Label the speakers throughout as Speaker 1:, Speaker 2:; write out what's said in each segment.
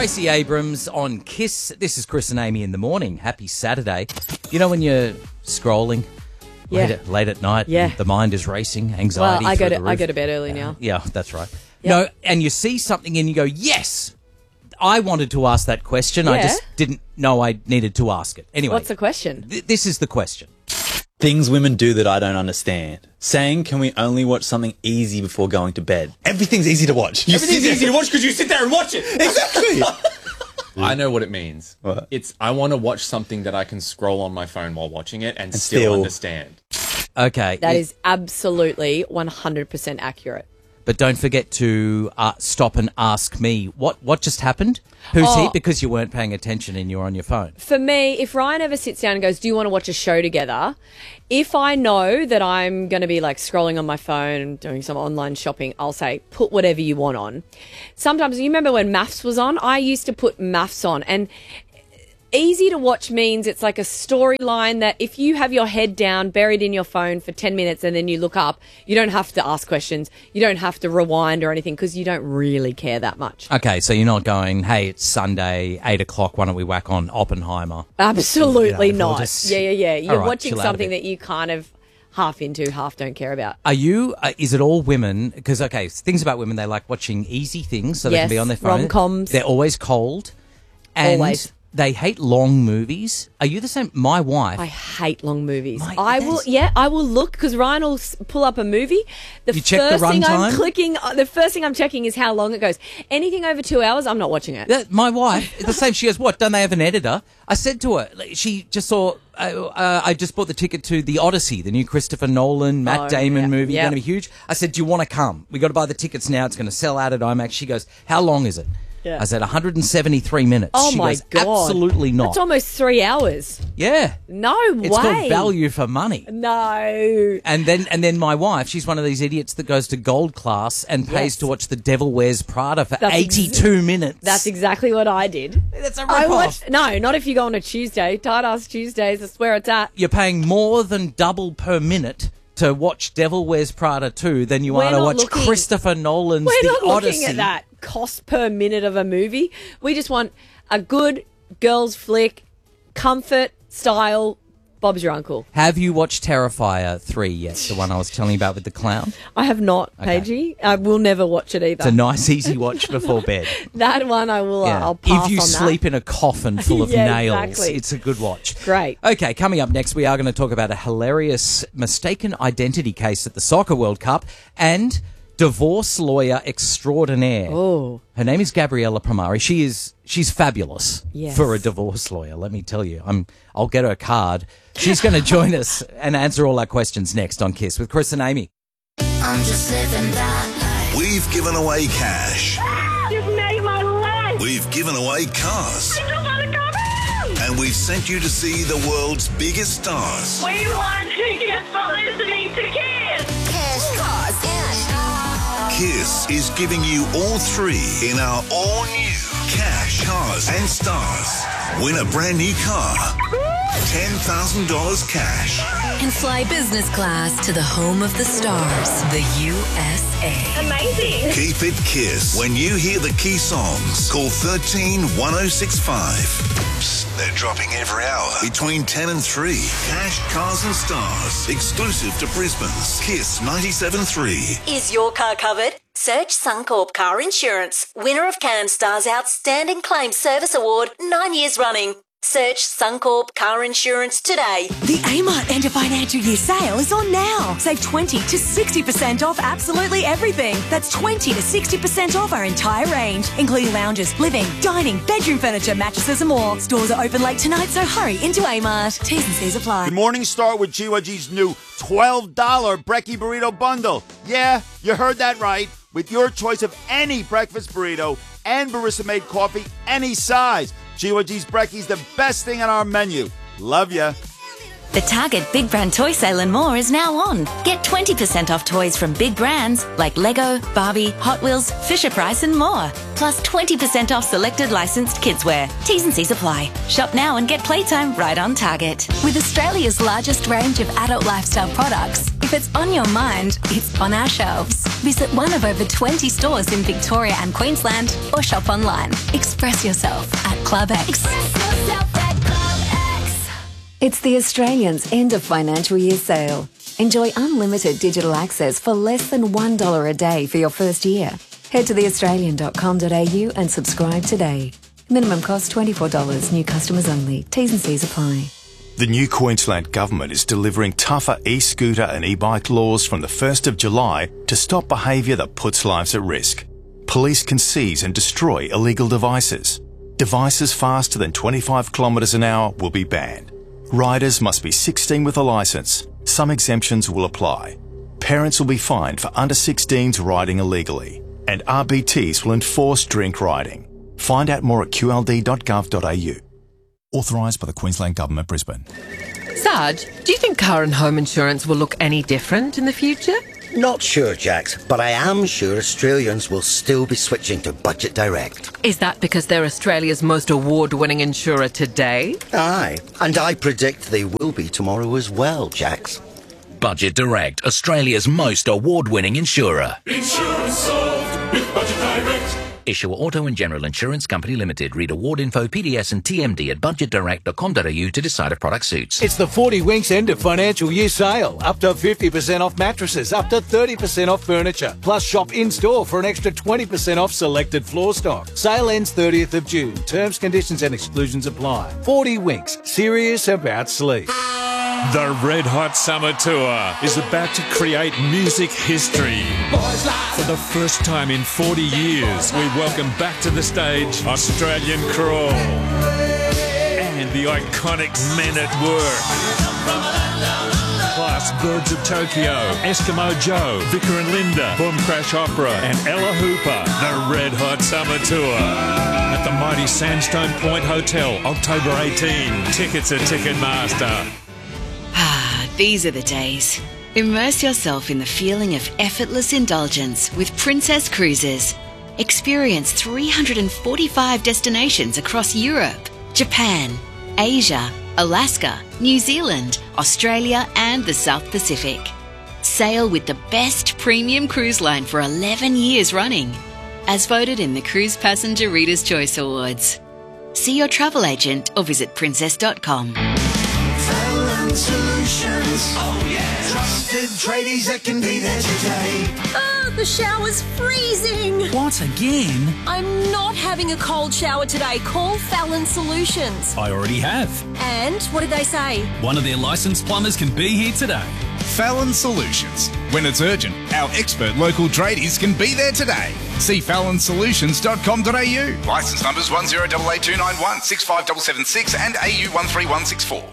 Speaker 1: Stacey Abrams on Kiss. This is Chris and Amy in the morning. Happy Saturday. You know when you're scrolling late at night, and the mind is racing, anxiety.
Speaker 2: Well, I go to bed early now.
Speaker 1: Yeah, that's right.
Speaker 2: Yep.
Speaker 1: No, and you see something and you go, yes, I wanted to ask that question. I just didn't know I needed to ask it. Anyway.
Speaker 2: What's the question?
Speaker 1: This is the question.
Speaker 3: Things women do that I don't understand. Saying, can we only watch something easy before going to bed? Everything's easy to watch.
Speaker 4: Everything's easy to watch because you sit there and watch it.
Speaker 3: Exactly.
Speaker 4: I know what it means.
Speaker 3: What?
Speaker 4: It's I want to watch something that I can scroll on my phone while watching it and still understand.
Speaker 1: Okay.
Speaker 2: That is absolutely 100% accurate.
Speaker 1: But don't forget to stop and ask me, what just happened? Who's he? Because you weren't paying attention and you were on your phone.
Speaker 2: For me, if Ryan ever sits down and goes, do you want to watch a show together? If I know that I'm going to be like scrolling on my phone, doing some online shopping, I'll say, put whatever you want on. Sometimes, you remember when MAFS was on? I used to put MAFS on, and easy to watch means it's like a storyline that if you have your head down, buried in your phone for 10 minutes and then you look up, you don't have to ask questions. You don't have to rewind or anything because you don't really care that much.
Speaker 1: Okay, so you're not going, hey, it's Sunday, 8 o'clock, why don't we whack on Oppenheimer?
Speaker 2: Absolutely not.
Speaker 1: Just,
Speaker 2: Yeah. You're
Speaker 1: right,
Speaker 2: watching something that you kind of half into, half don't care about.
Speaker 1: Are you, is it all women? Because, okay, things about women, they like watching easy things so they can be on their phone.
Speaker 2: Rom-coms.
Speaker 1: They're always cold. And
Speaker 2: Always.
Speaker 1: they hate long movies. Are you the same? My wife.
Speaker 2: I hate long movies.
Speaker 1: My-
Speaker 2: I will look because Ryan will pull up a movie.
Speaker 1: You check the runtime?
Speaker 2: The first thing I'm checking is how long it goes. Anything over 2 hours, I'm not watching it.
Speaker 1: My wife, the same. She goes, what, don't they have an editor? I said to her, she just saw, I just bought the ticket to The Odyssey, the new Christopher Nolan, Matt Damon movie, going to be huge. I said, do you want to come? We got to buy the tickets now. It's going to sell out at IMAX. She goes, how long is it?
Speaker 2: Yeah.
Speaker 1: I said 173 minutes.
Speaker 2: Oh,
Speaker 1: she
Speaker 2: my
Speaker 1: goes,
Speaker 2: God.
Speaker 1: Absolutely not.
Speaker 2: It's almost 3 hours.
Speaker 1: Yeah.
Speaker 2: No way.
Speaker 1: It's called value for money.
Speaker 2: No.
Speaker 1: And then my wife, she's one of these idiots that goes to gold class and pays to watch The Devil Wears Prada for 82 minutes.
Speaker 2: That's exactly what I did.
Speaker 1: That's a rip-off.
Speaker 2: No, not if you go on a Tuesday. Tight-ass Tuesdays, that's where it's at.
Speaker 1: You're paying more than double per minute to watch Devil Wears Prada 2 than you are to watch Christopher Nolan's The Odyssey.
Speaker 2: We're not looking at that cost per minute of a movie. We just want a good girls flick, comfort, style. Bob's your uncle.
Speaker 1: Have you watched Terrifier 3 yet? The one I was telling you about with the clown?
Speaker 2: I have not, Paigey. I will never watch it either.
Speaker 1: It's a nice, easy watch before bed.
Speaker 2: That one I will, I'll pass on that.
Speaker 1: If you sleep in a coffin full of nails,
Speaker 2: exactly.
Speaker 1: It's a good watch.
Speaker 2: Great.
Speaker 1: Okay, coming up next, we are going to talk about a hilarious mistaken identity case at the Soccer World Cup and divorce lawyer extraordinaire.
Speaker 2: Oh.
Speaker 1: Her name is Gabriella Primari. She's fabulous
Speaker 2: Yes.
Speaker 1: for a divorce lawyer, let me tell you. I'll get her a card. She's going to join us and answer all our questions next on Kiss with Chris and Amy.
Speaker 5: I'm just living that life.
Speaker 6: We've given away cash.
Speaker 7: You've made my life.
Speaker 6: We've given away cars.
Speaker 7: I just want to come in.
Speaker 6: And we've sent you to see the world's biggest stars.
Speaker 7: We want tickets for listening to Kiss.
Speaker 5: Cash, cars, and
Speaker 6: Kiss is giving you all three in our all-new Cash, Cars and Stars. Win a brand new car. $10,000 cash.
Speaker 8: And fly business class to the home of the stars, the USA.
Speaker 7: Amazing.
Speaker 6: Keep it Kiss. When you hear the key songs, call 131065. Psst, they're dropping every hour between 10 and 3. Cash, Cars and Stars. Exclusive to Brisbane's Kiss 97.3.
Speaker 8: Is your car covered? Search Suncorp Car Insurance, winner of CanStar's Outstanding Claim Service Award 9 years running. Search Suncorp Car Insurance today.
Speaker 9: The Amart End of Financial Year sale is on now. Save 20 to 60% off absolutely everything. That's 20 to 60% off our entire range, including lounges, living, dining, bedroom furniture, mattresses and more. Stores are open late tonight, so hurry into Amart. T's and C's apply.
Speaker 10: Good morning, start with GYG's new $12 Brekkie Burrito Bundle. Yeah, you heard that right. With your choice of any breakfast burrito and barista-made coffee, any size. GYG's Brekkie's the best thing on our menu. Love ya.
Speaker 8: The Target Big Brand Toy Sale and more is now on. Get 20% off toys from big brands like Lego, Barbie, Hot Wheels, Fisher-Price and more. Plus 20% off selected licensed kidswear. T's and C's apply. Shop now and get playtime right on Target.
Speaker 9: With Australia's largest range of adult lifestyle products, if If it's on your mind, it's on our shelves. Visit one of over 20 stores in Victoria and Queensland or shop online. Express yourself at Club X.
Speaker 11: It's the Australians' end of financial year sale. Enjoy unlimited digital access for less than $1 a day for your first year. Head to theaustralian.com.au and subscribe today. Minimum cost $24. New customers only. T's and C's apply.
Speaker 12: The new Queensland Government is delivering tougher e-scooter and e-bike laws from the 1st of July to stop behaviour that puts lives at risk. Police can seize and destroy illegal devices. Devices faster than 25 kilometres an hour will be banned. Riders must be 16 with a licence. Some exemptions will apply. Parents will be fined for under 16s riding illegally. And RBTs will enforce drink riding. Find out more at qld.gov.au. Authorised by the Queensland Government, Brisbane.
Speaker 13: Sarge, do you think car and home insurance will look any different in the future?
Speaker 14: Not sure, Jax, but I am sure Australians will still be switching to Budget Direct.
Speaker 13: Is that because they're Australia's most award-winning insurer today?
Speaker 14: Aye, and I predict they will be tomorrow as well, Jax.
Speaker 15: Budget Direct, Australia's most award-winning insurer.
Speaker 16: Insurance solved with Budget Direct.
Speaker 15: Issuer Auto and General Insurance Company Limited. Read award info, PDS and TMD at budgetdirect.com.au to decide if product suits.
Speaker 17: It's the 40 Winks end of financial year sale. Up to 50% off mattresses, up to 30% off furniture. Plus shop in-store for an extra 20% off selected floor stock. Sale ends 30th of June. Terms, conditions and exclusions apply. 40 Winks. Serious about sleep.
Speaker 18: The Red Hot Summer Tour is about to create music history. For the first time in 40 years, we welcome back to the stage Australian Crawl and the iconic Men at Work. Plus Birds of Tokyo, Eskimo Joe, Vicar and Linda, Boom Crash Opera and Ella Hooper. The Red Hot Summer Tour at the mighty Sandstone Point Hotel, October 18. Tickets at Ticketmaster.
Speaker 19: These are the days. Immerse yourself in the feeling of effortless indulgence with Princess Cruises. Experience 345 destinations across Europe, Japan, Asia, Alaska, New Zealand, Australia and the South Pacific. Sail with the best premium cruise line for 11 years running, as voted in the Cruise Passenger Reader's Choice Awards. See your travel agent or visit princess.com.
Speaker 5: Solutions. Oh yeah. Trusted tradies that can be there today.
Speaker 9: Oh, the shower's freezing.
Speaker 20: What, again?
Speaker 9: I'm not having a cold shower today. Call Fallon Solutions.
Speaker 20: I already have.
Speaker 9: And what did they say?
Speaker 20: One of their licensed plumbers can be here today.
Speaker 21: Fallon Solutions. When it's urgent, our expert local tradies can be there today. See fallonsolutions.com.au. Licence numbers 10882916 65776 and AU 13164.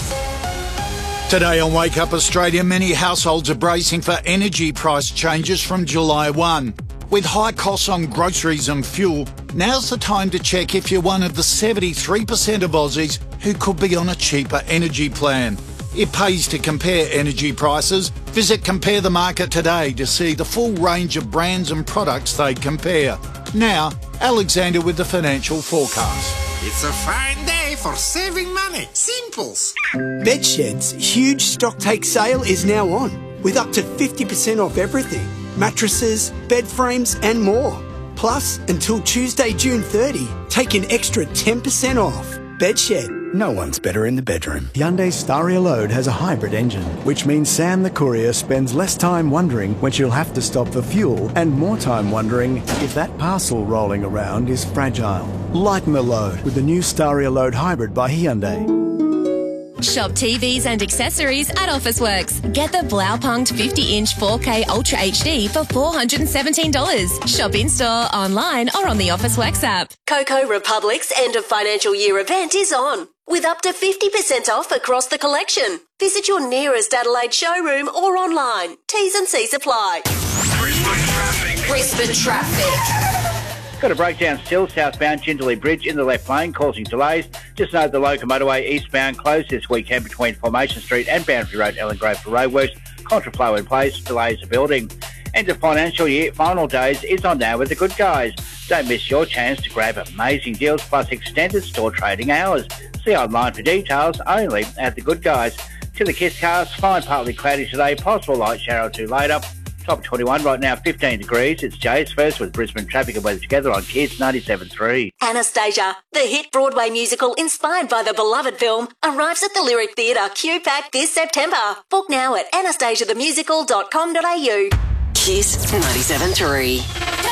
Speaker 22: Today on Wake Up Australia, many households are bracing for energy price changes from July 1. With high costs on groceries and fuel, now's the time to check if you're one of the 73% of Aussies who could be on a cheaper energy plan. It pays to compare energy prices. Visit Compare the Market today to see the full range of brands and products they compare. Now, Alexander with the financial forecast.
Speaker 23: It's a fine day for saving money. Simples.
Speaker 24: Bedshed's huge stock take sale is now on, with up to 50% off everything. Mattresses, bed frames and more. Plus, until Tuesday, June 30, take an extra 10% off. Bedshed.
Speaker 25: No one's better in the bedroom. Hyundai Staria Load has a hybrid engine, which means Sam the courier spends less time wondering when she'll have to stop for fuel and more time wondering if that parcel rolling around is fragile. Lighten the load with the new Staria Load Hybrid by Hyundai.
Speaker 26: Shop TVs and accessories at Officeworks. Get the Blaupunkt 50-inch 4K Ultra HD for $417. Shop in-store, online or on the Officeworks app.
Speaker 27: Coco Republic's end of financial year event is on, with up to 50% off across the collection. Visit your nearest Adelaide showroom or online. T's and C's apply.
Speaker 5: Brisbane traffic.
Speaker 28: Got a breakdown still southbound Jindalee Bridge in the left lane, causing delays. Just note the local motorway eastbound closed this weekend between Formation Street and Boundary Road, Ellen Grove for roadworks. Contraflow in place, delays are building. End of financial year, final days is on now with the Good Guys. Don't miss your chance to grab amazing deals plus extended store trading hours. See online for details only at the Good Guys. To the Kisscast, fine partly cloudy today, possible light shower or two later. Top 21 right now, 15 degrees. It's Jace first with Brisbane traffic and weather together on Kiss 97.3.
Speaker 27: Anastasia, the hit Broadway musical inspired by the beloved film, arrives at the Lyric Theatre Q-Pack this September. Book now at anastasiathemusical.com.au. Kiss 97.3.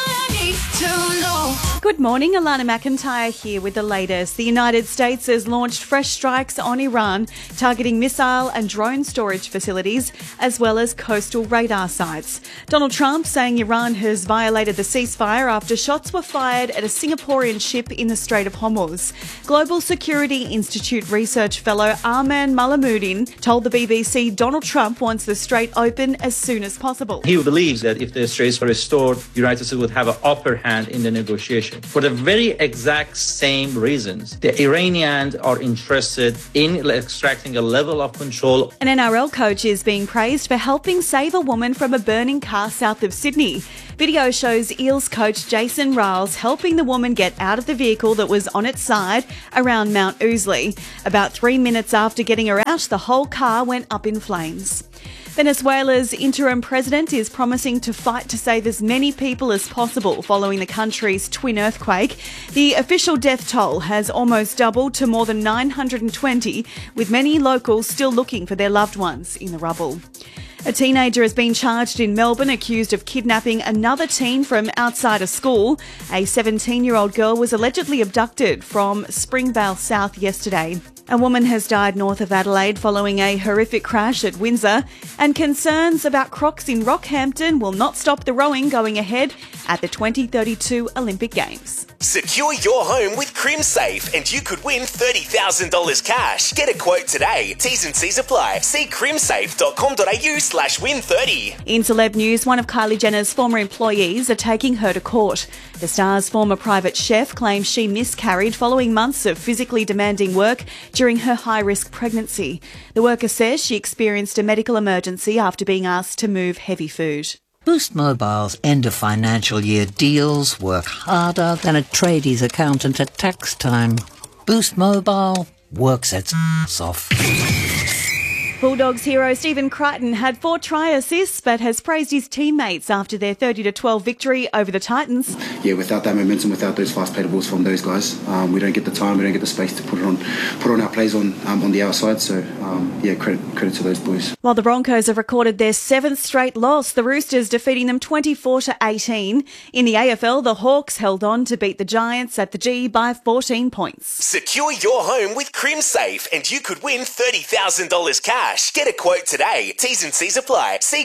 Speaker 1: Good morning, Alana McIntyre here with the latest. The United States has launched fresh strikes on Iran, targeting missile and drone storage facilities, as well as coastal radar sites. Donald Trump saying Iran has violated the ceasefire after shots were fired at a Singaporean ship in the Strait of Hormuz. Global Security Institute research fellow Arman Malamuddin told the BBC Donald Trump wants the strait open as soon as possible.
Speaker 2: He believes that if the straits are restored, the United States would have an upper hand in the negotiation. For the very exact same reasons, the Iranians are interested in extracting a level of control.
Speaker 1: An NRL coach is being praised for helping save a woman from a burning car south of Sydney. Video shows Eels coach Jason Riles helping the woman get out of the vehicle that was on its side around Mount Ousley. About 3 minutes after getting her out, the whole car went up in flames. Venezuela's interim president is promising to fight to save as many people as possible following the country's twin earthquake. The official death toll has almost doubled to more than 920, with many locals still looking for their loved ones in the rubble. A teenager has been charged in Melbourne accused of kidnapping another teen from outside a school. A 17-year-old girl was allegedly abducted from Springvale South yesterday. A woman has died north of Adelaide following a horrific crash at Windsor, and concerns about crocs in Rockhampton will not stop the rowing going ahead at the 2032 Olympic Games.
Speaker 3: Secure your home with CrimSafe and you could win $30,000 cash. Get a quote today. T's and C's apply. See crimsafe.com.au/win30.
Speaker 1: In celeb news, one of Kylie Jenner's former employees are taking her to court. The star's former private chef claims she miscarried following months of physically demanding work during her high-risk pregnancy. The worker says she experienced a medical emergency after being asked to move heavy food.
Speaker 4: Boost Mobile's end of financial year deals work harder than a tradies accountant at tax time. Boost Mobile works its ass off.
Speaker 1: Bulldogs hero Stephen Crichton had 4 try assists but has praised his teammates after their 30-12 victory over the Titans.
Speaker 6: Yeah, without that momentum, without those fast played balls from those guys, we don't get the time, we don't get the space to put on our plays on the outside. So credit to those boys.
Speaker 1: While the Broncos have recorded their 7th straight loss, the Roosters defeating them 24-18. In the AFL, the Hawks held on to beat the Giants at the G by 14 points.
Speaker 3: Secure your home with CrimSafe and you could win $30,000 cash. Get a quote today. T's and C's apply. See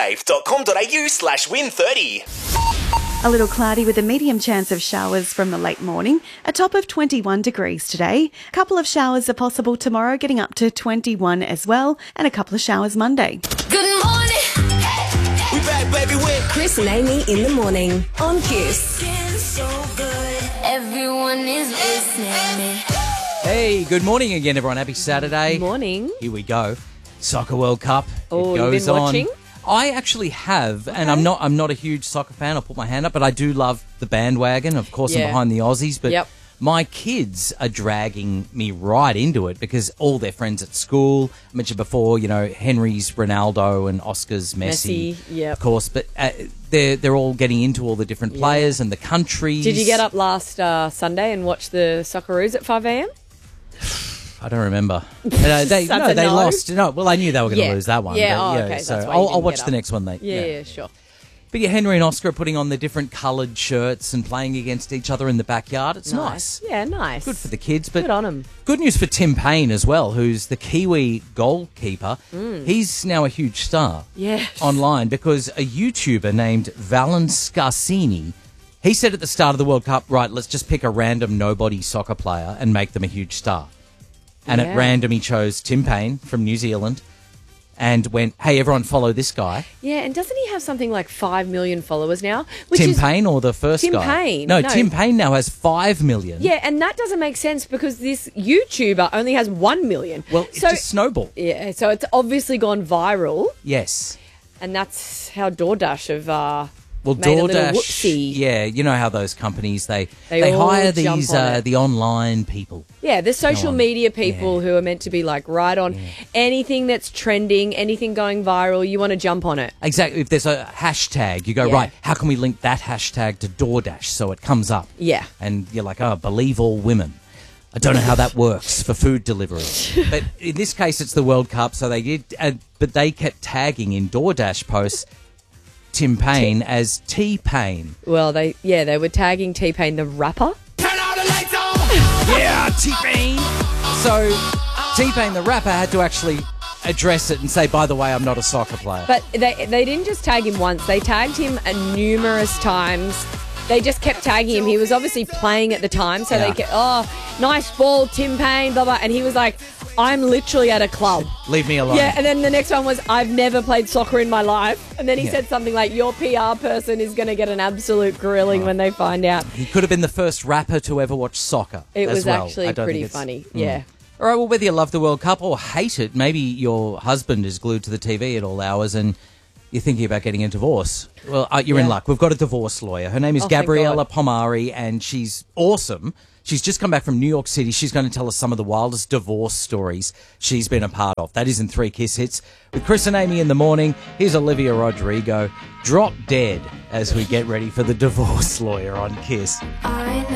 Speaker 3: crimsafe.com.au/win30.
Speaker 1: A little cloudy with a medium chance of showers from the late morning. A top of 21 degrees today. A couple of showers are possible tomorrow, getting up to 21 as well. And a couple of showers Monday.
Speaker 27: Good morning.
Speaker 3: We back, baby, with
Speaker 27: Chris and Amy in the morning on Kiss.
Speaker 7: Everyone is listening.
Speaker 8: Hey, good morning again, everyone. Happy Saturday.
Speaker 13: Good morning.
Speaker 8: Here we go. Soccer World Cup.
Speaker 13: Oh,
Speaker 8: it goes
Speaker 13: you've been watching?
Speaker 8: on. I actually have, and I'm not a huge soccer fan. I'll put my hand up, but I do love the bandwagon. Of course, I'm behind the Aussies, but my kids are dragging me right into it because all their friends at school, I mentioned before, Henry's Ronaldo and Oscar's Messi, of course, but they're all getting into all the different players and the countries.
Speaker 13: Did you get up last Sunday and watch the Socceroos at 5 a.m?
Speaker 8: I don't remember. They lost. No, well, I knew they were going to lose that one.
Speaker 13: Okay.
Speaker 8: So
Speaker 13: that's why
Speaker 8: I'll watch the next one.
Speaker 13: Sure.
Speaker 8: But Henry and Oscar are putting on the different coloured shirts and playing against each other in the backyard. It's nice.
Speaker 13: Yeah, nice.
Speaker 8: Good for the kids. But
Speaker 13: good on them.
Speaker 8: Good news for Tim Payne as well, who's the Kiwi goalkeeper. He's now a huge star online because a YouTuber named Valen Scarsini, he said at the start of the World Cup, right, let's just pick a random nobody soccer player and make them a huge star. And at random, he chose Tim Payne from New Zealand and went, hey, everyone follow this guy.
Speaker 13: Yeah, and doesn't he have something like 5 million followers now?
Speaker 8: Tim Payne or the first guy?
Speaker 13: Tim Payne.
Speaker 8: No, Tim Payne now has 5 million.
Speaker 13: Yeah, and that doesn't make sense because this YouTuber only has 1 million.
Speaker 8: Well, it just snowballed.
Speaker 13: Yeah, so it's obviously gone viral.
Speaker 8: Yes.
Speaker 13: And that's how DoorDash have
Speaker 8: Well,
Speaker 10: made a little
Speaker 8: DoorDash,
Speaker 10: whoopsie.
Speaker 8: yeah, you know how those companies, they
Speaker 10: all
Speaker 8: hire
Speaker 10: jump
Speaker 8: these,
Speaker 10: on it.
Speaker 8: the online people.
Speaker 10: Yeah, the social
Speaker 8: on.
Speaker 10: media people who are meant to be like right on anything that's trending, anything going viral, you want to jump on it.
Speaker 8: Exactly. If there's a hashtag, you go,
Speaker 10: Yeah.
Speaker 8: right, how can we link that hashtag to DoorDash so it comes up?
Speaker 10: Yeah.
Speaker 8: And you're like, oh, believe all women. I don't know how that works for food delivery. But in this case, it's the World Cup, so they did, but they kept tagging in DoorDash posts Tim Payne as T-Pain.
Speaker 10: Well, they were tagging T-Pain the rapper.
Speaker 8: Yeah, T-Pain. So T-Pain the rapper had to actually address it and say, by the way, I'm not a soccer player.
Speaker 10: But they didn't just tag him once. They tagged him numerous times. They just kept tagging him. He was obviously playing at the time, so they kept, nice ball, Tim Payne, blah, blah. And he was like, I'm literally at a club.
Speaker 8: Leave me alone.
Speaker 10: Yeah, and then the next one was, I've never played soccer in my life. And then he said something like, your PR person is going to get an absolute grilling when they find out.
Speaker 8: He could have been the first rapper to ever watch soccer.
Speaker 10: It
Speaker 8: as
Speaker 10: was
Speaker 8: well.
Speaker 10: actually
Speaker 8: I don't
Speaker 10: pretty
Speaker 8: think it's-
Speaker 10: funny, yeah.
Speaker 8: All right, well, whether you love the World Cup or hate it, maybe your husband is glued to the TV at all hours and you're thinking about getting a divorce. Well, you're in luck. We've got a divorce lawyer. Her name is
Speaker 10: Oh, thank
Speaker 8: Gabriella
Speaker 10: God.
Speaker 8: Pomari, and she's awesome. She's just come back from New York City. She's going to tell us some of the wildest divorce stories she's been a part of. That is in 3 Kiss Hits. With Chris and Amy in the morning, here's Olivia Rodrigo. Drop Dead as we get ready for the divorce lawyer on Kiss.
Speaker 7: I know